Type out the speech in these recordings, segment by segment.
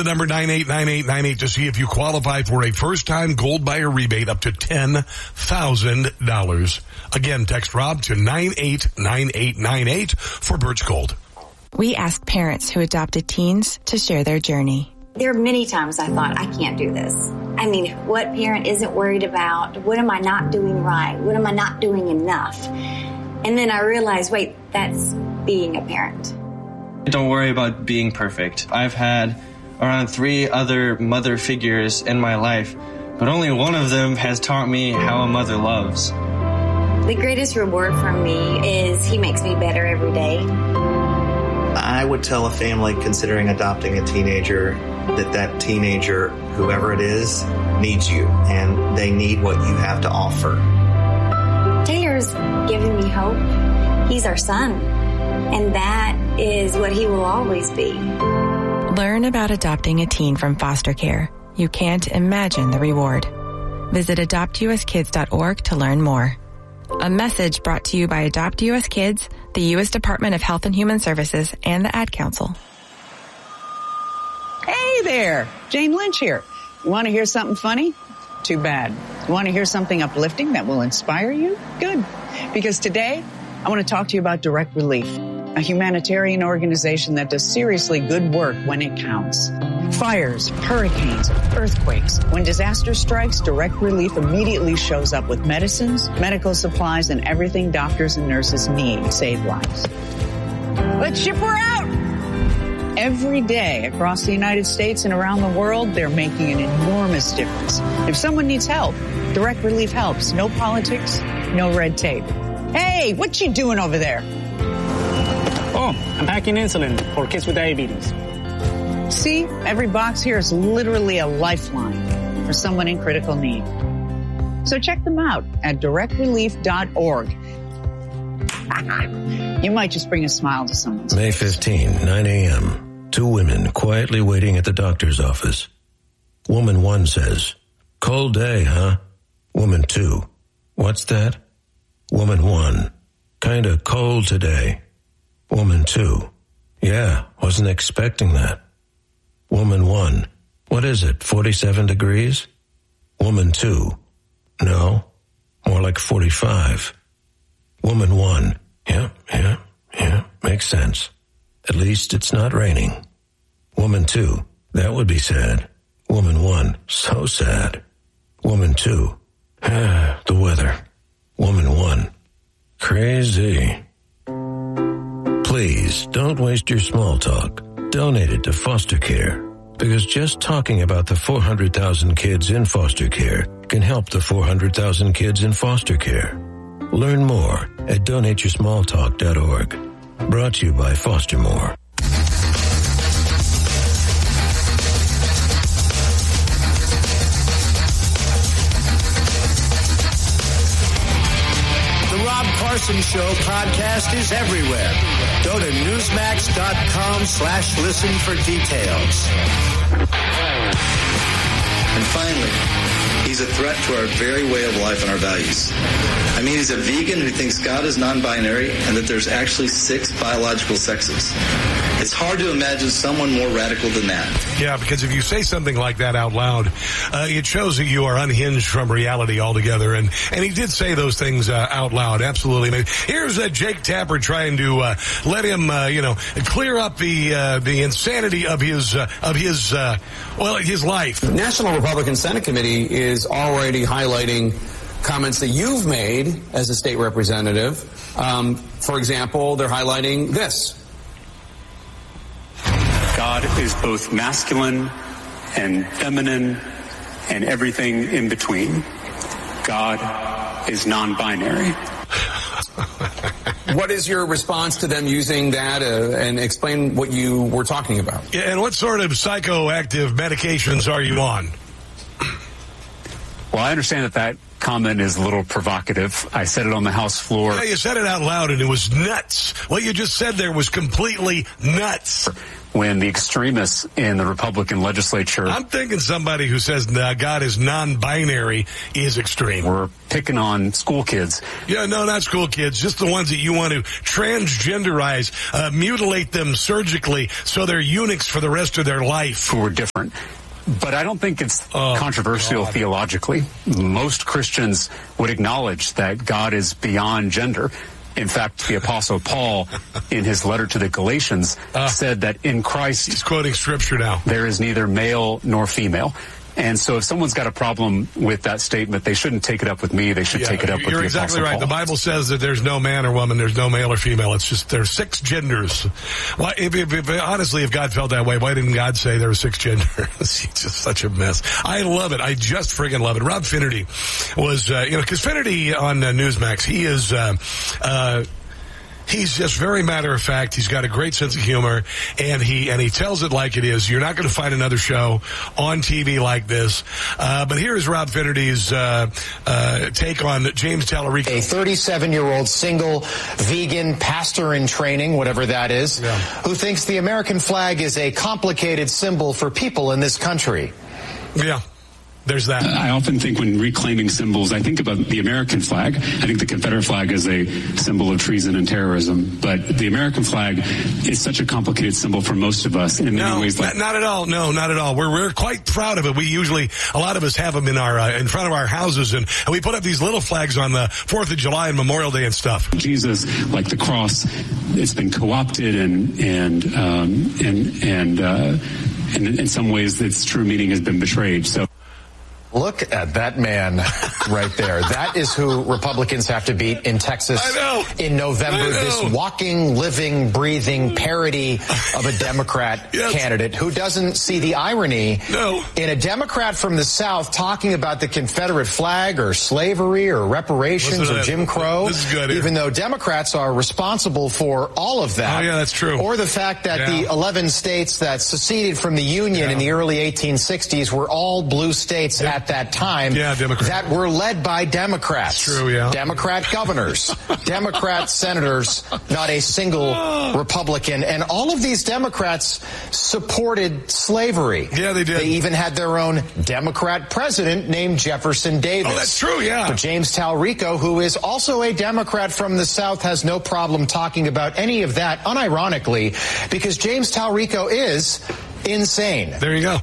the number 989898 to see if you qualify for a first-time gold buyer rebate up to $10,000. Again, text Rob to 989898 for Birch Gold. We ask parents who adopted teens to share their journey. There are many times I thought, I can't do this. I mean, what parent isn't worried about? What am I not doing right? What am I not doing enough? And then I realized, wait, that's being a parent. Don't worry about being perfect. I've had around 3 other mother figures in my life, but only one of them has taught me how a mother loves. The greatest reward for me is he makes me better every day. I would tell a family considering adopting a teenager that teenager, whoever it is, needs you, and they need what you have to offer. Taylor's given me hope. He's our son, and that is what he will always be. Learn about adopting a teen from foster care. You can't imagine the reward. Visit adoptuskids.org to learn more. A message brought to you by Adopt U.S. Kids, the U.S. Department of Health and Human Services, and the Ad Council. Hey there, Jane Lynch here. You want to hear something funny? Too bad. You want to hear something uplifting that will inspire you? Good. Because today, I want to talk to you about Direct Relief, a humanitarian organization that does seriously good work when it counts. Fires, hurricanes, earthquakes. When disaster strikes, Direct Relief immediately shows up with medicines, medical supplies, and everything doctors and nurses need to save lives. Let's ship her out! Every day across the United States and around the world, they're making an enormous difference. If someone needs help, Direct Relief helps. No politics, no red tape. Hey, what you doing over there? Oh, I'm packing insulin for kids with diabetes. See, every box here is literally a lifeline for someone in critical need. So check them out at directrelief.org. You might just bring a smile to someone's May 15, 9 a.m. 2 women quietly waiting at the doctor's office. Woman 1 says, "Cold day, huh?" Woman 2, "What's that?" Woman 1, "Kinda cold today." Woman 2, "Yeah, wasn't expecting that." Woman 1, "What is it, 47 degrees?" Woman 2, "No, more like 45. Woman 1, yeah, makes sense. At least it's not raining." Woman 2, "That would be sad." Woman 1, "So sad." Woman 2, "The weather." Woman 1, "Crazy." Please don't waste your small talk. Donate it to foster care, because just talking about the 400,000 kids in foster care can help the 400,000 kids in foster care. Learn more at donateyoursmalltalk.org. Brought to you by Foster More. The Rob Carson Show podcast is everywhere. Go to Newsmax.com/listen for details. And finally, he's a threat to our very way of life and our values. I mean, he's a vegan who thinks God is non-binary and that there's actually 6 biological sexes. It's hard to imagine someone more radical than that. Yeah, because if you say something like that out loud, it shows that you are unhinged from reality altogether. And he did say those things out loud. Absolutely. I mean, here's Jake Tapper trying to let him, clear up the insanity of his life. The National Republican Senate Committee is already highlighting comments that you've made as a state representative. For example, they're highlighting this. God is both masculine and feminine and everything in between. God is non-binary. What is your response to them using that and explain what you were talking about? Yeah, and what sort of psychoactive medications are you on? Well, I understand that comment is a little provocative. I said it on the House floor. Yeah, you said it out loud and it was nuts. What you just said there was completely nuts. when the extremists in the Republican legislature... I'm thinking somebody who says God is non-binary is extreme. We're picking on school kids. Yeah, no, not school kids, just the ones that you want to transgenderize, mutilate them surgically so they're eunuchs for the rest of their life. Who are different. But I don't think it's controversial theologically. Most Christians would acknowledge that God is beyond gender. In fact, the Apostle Paul, in his letter to the Galatians, said that in Christ... He's quoting Scripture now. There is neither male nor female. And so if someone's got a problem with that statement, they shouldn't take it up with me. They should take it up with the Apostle Paul. You're exactly right. The Bible says that there's no man or woman, there's no male or female. It's just there's 6 genders. Why, honestly, if God felt that way, why didn't God say there were 6 genders? It's just such a mess. I love it. I just friggin' love it. Rob Finnerty was, because Finnerty on Newsmax, he is, he's just very matter of fact. He's got a great sense of humor, and he tells it like it is. You're not going to find another show on TV like this. But here is Rob Finnerty's take on James Tallarico. A 37-year-old single vegan pastor in training, whatever that is, who thinks the American flag is a complicated symbol for people in this country. Yeah. There's that. I often think when reclaiming symbols, I think about the American flag. I think the Confederate flag is a symbol of treason and terrorism. But the American flag is such a complicated symbol for most of us in many ways. Not at all. No, not at all. We're quite proud of it. We usually, a lot of us have them in front of our houses, and we put up these little flags on the 4th of July and Memorial Day and stuff. Jesus, like the cross, it's been co-opted and in some ways its true meaning has been betrayed. So. Look at that man right there. That is who Republicans have to beat in Texas in November. This walking, living, breathing parody of a Democrat candidate who doesn't see the irony in a Democrat from the South talking about the Confederate flag or slavery or reparations or Jim Crow, even though Democrats are responsible for all of that. Oh, yeah, that's true. Or the fact that the 11 states that seceded from the Union in the early 1860s were all blue states at that time that were led by Democrats. True, yeah. Democrat governors, Democrat senators, not a single Republican. And all of these Democrats supported slavery. Yeah, they did. They even had their own Democrat president named Jefferson Davis. Oh, that's true, yeah. But James Tallarico, who is also a Democrat from the South, has no problem talking about any of that, unironically, because James Tallarico is insane. There you go.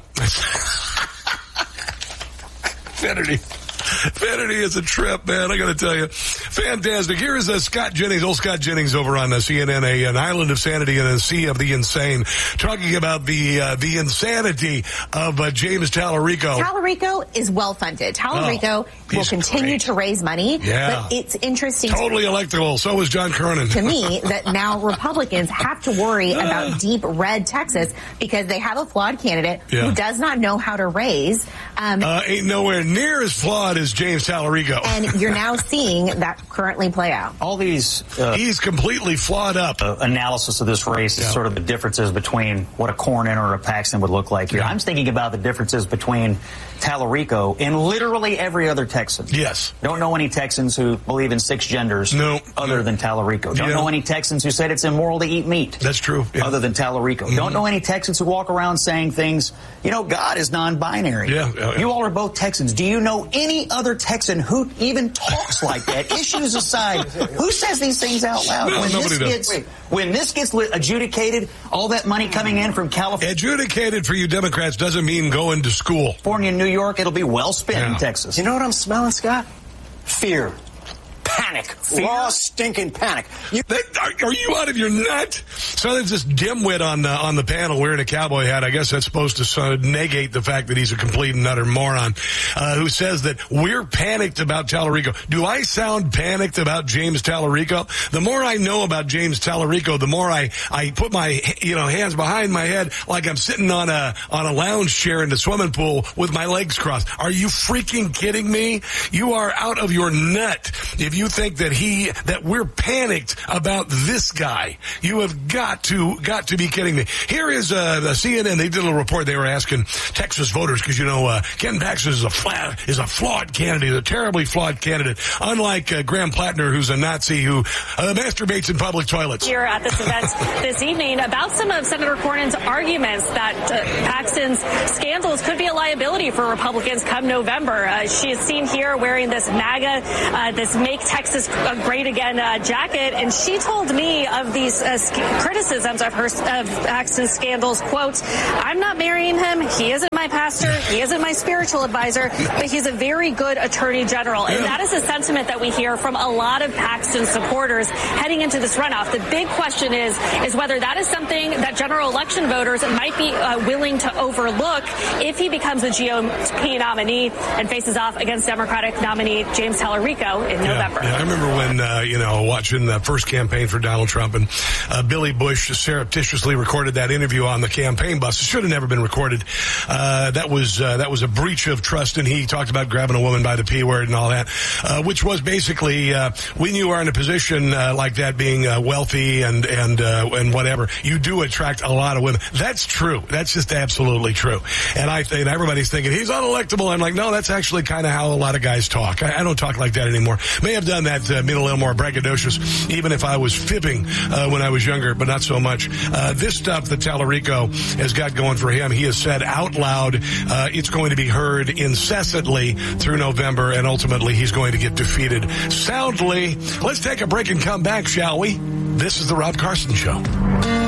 Finnerty is a trip, man. I got to tell you. Fantastic. Here is Scott Jennings, old Scott Jennings over on CNN, an island of sanity and a sea of the insane, talking about the insanity of James Tallarico. Tallarico is well-funded. Tallarico will continue to raise money. Yeah. But it's interesting. Totally electable. So was John Kernan. To me, that now Republicans have to worry about deep red Texas because they have a flawed candidate who does not know how to raise. Ain't nowhere near as flawed as James Tallarico. And you're now seeing that currently play out. All these... he's completely flawed up. Analysis of this race is sort of the differences between what a Cornyn or a Paxton would look like here. I'm thinking about the differences between Tallarico and literally every other Texan. Yes. Don't know any Texans who believe in 6 genders other than Tallarico. Don't know any Texans who said it's immoral to eat meat. That's true. Other than Tallarico. Don't know any Texans who walk around saying things, God is non-binary. You all are both Texans. Do you know any other Texan who even talks like that? Issues aside, who says these things out loud? When this gets adjudicated, all that money coming in from California. Adjudicated for you Democrats doesn't mean going to school. California and New York, it'll be well spent in Texas. You know what I'm smelling, Scott? Fear. Panic. Raw, stinking panic. Are you out of your nut? So there's this dimwit on the panel wearing a cowboy hat. I guess that's supposed to sort of negate the fact that he's a complete and utter moron, who says that we're panicked about Tallarico. Do I sound panicked about James Tallarico? The more I know about James Tallarico, the more I put my hands behind my head like I'm sitting on a lounge chair in the swimming pool with my legs crossed. Are you freaking kidding me? You are out of your nut. If you think that we're panicked about this guy, you have got to be kidding me. Here is the CNN. They did a little report. They were asking Texas voters because Ken Paxton is a flawed candidate, a terribly flawed candidate. Unlike Graham Plattner, who's a Nazi who masturbates in public toilets. Here at this event this evening about some of Senator Cornyn's arguments that Paxton's scandals could be a liability for Republicans come November. She is seen here wearing this MAGA, this Make Texas Great Again jacket, and she told me of these criticisms of Paxton's scandals, quote, "I'm not marrying him. He isn't my pastor. He isn't my spiritual advisor, but he's a very good attorney general." And that is a sentiment that we hear from a lot of Paxton supporters heading into this runoff. The big question is whether that is something that general election voters might be willing to overlook if he becomes the GOP nominee and faces off against Democratic nominee James Tallarico in November. Yeah, I remember when, watching the first campaign for Donald Trump, and Billy Bush surreptitiously recorded that interview on the campaign bus. It should have never been recorded. That was a breach of trust, and he talked about grabbing a woman by the P word and all that, which was basically when you are in a position like that, being wealthy and whatever, you do attract a lot of women. That's true. That's just absolutely true. And I think everybody's thinking he's unelectable. I'm like, no, that's actually kind of how a lot of guys talk. I don't talk like that anymore. May have done that, made a little more braggadocious, even if I was fibbing when I was younger, but not so much. This stuff that Tallarico has got going for him, he has said out loud, it's going to be heard incessantly through November, and ultimately he's going to get defeated soundly. Let's take a break and come back, shall we? This is the Rob Carson Show.